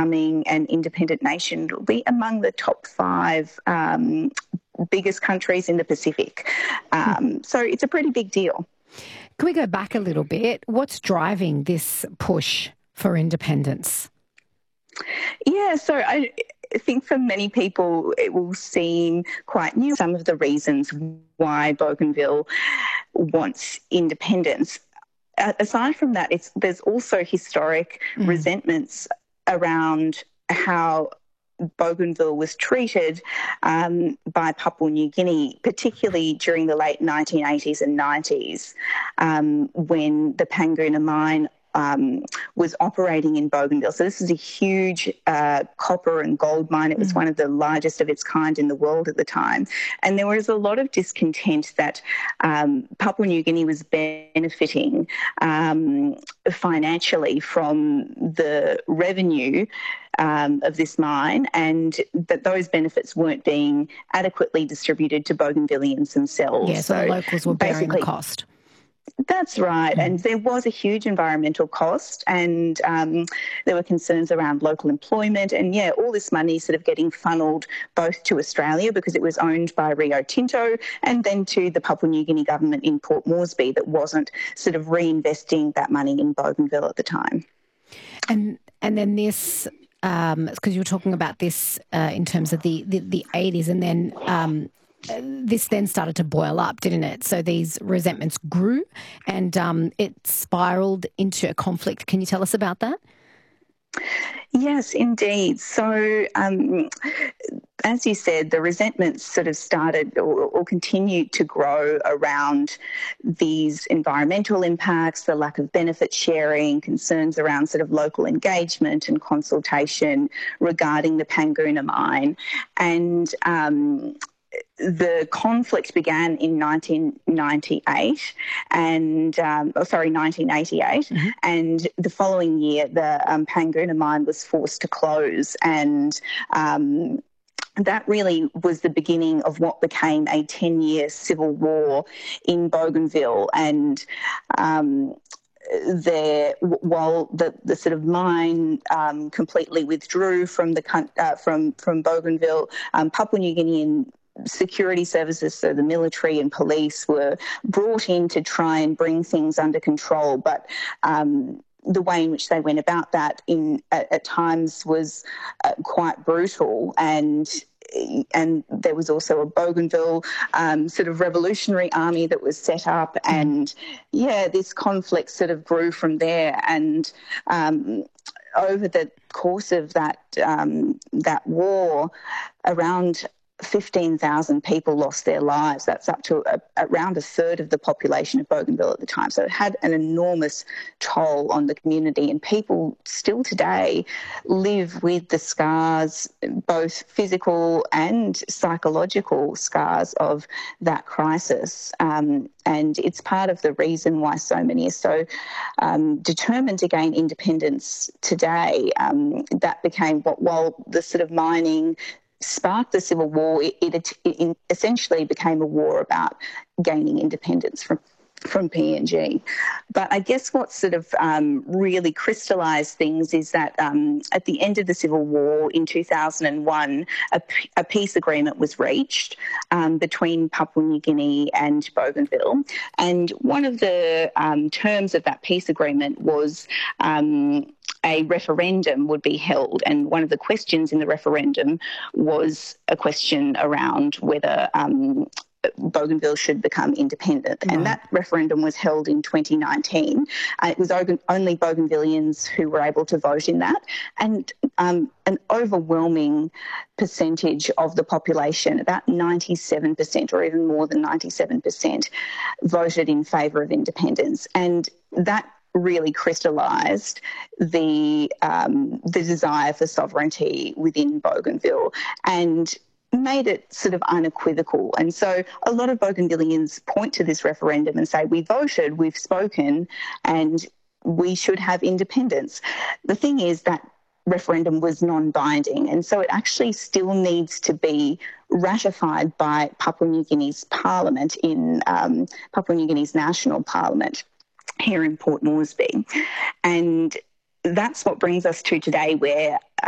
becoming an independent nation. It'll be among the top 5 biggest countries in the Pacific. So it's a pretty big deal. Can we go back a little bit? What's driving this push for independence? Yeah, so I think for many people it will seem quite new, some of the reasons why Bougainville wants independence. Aside from that, there's also historic resentments around how Bougainville was treated by Papua New Guinea, particularly during the late 1980s and 90s, when the Panguna mine was operating in Bougainville. So this is a huge copper and gold mine. It was one of the largest of its kind in the world at the time. And there was a lot of discontent that Papua New Guinea was benefiting financially from the revenue of this mine, and that those benefits weren't being adequately distributed to Bougainvilleans themselves. Yeah, so the locals were bearing the cost. That's right. And there was a huge environmental cost, and there were concerns around local employment. And, yeah, all this money sort of getting funneled both to Australia because it was owned by Rio Tinto, and then to the Papua New Guinea government in Port Moresby that wasn't sort of reinvesting that money in Bougainville at the time. And then this, because you were talking about this in terms of the 80s, and then this then started to boil up, didn't it? So these resentments grew and it spiralled into a conflict. Can you tell us about that? Yes, indeed. So as you said, the resentments sort of started or continued to grow around these environmental impacts, the lack of benefit sharing, concerns around sort of local engagement and consultation regarding the Panguna mine. And the conflict began in 1998 and 1988, and the following year the Panguna mine was forced to close, and that really was the beginning of what became a 10-year civil war in Bougainville. And while the sort of mine completely withdrew from from Bougainville, Papua New Guinean security services, so the military and police, were brought in to try and bring things under control. But the way in which they went about that at times was quite brutal, and there was also a Bougainville sort of revolutionary army that was set up, and this conflict sort of grew from there. And over the course of that war, around 15,000 people lost their lives. That's up to around a third of the population of Bougainville at the time. So it had an enormous toll on the community, and people still today live with the scars, both physical and psychological scars of that crisis. And it's part of the reason why so many are so determined to gain independence today. That became while the sort of mining sparked the Civil War, it essentially became a war about gaining independence from PNG. But I guess what sort of really crystallised things is that at the end of the Civil War in 2001, a peace agreement was reached between Papua New Guinea and Bougainville. And one of the terms of that peace agreement was a referendum would be held, and one of the questions in the referendum was a question around whether Bougainville should become independent. And that referendum was held in 2019. It was only Bougainvilleans who were able to vote in that, and an overwhelming percentage of the population, about 97% or even more than 97%, voted in favour of independence. And that really crystallised the desire for sovereignty within Bougainville and made it sort of unequivocal. And so a lot of Bougainvilleans point to this referendum and say, we voted, we've spoken, and we should have independence. The thing is that referendum was non-binding, and so it actually still needs to be ratified by Papua New Guinea's parliament, in Papua New Guinea's national parliament here in Port Moresby. And that's what brings us to today, where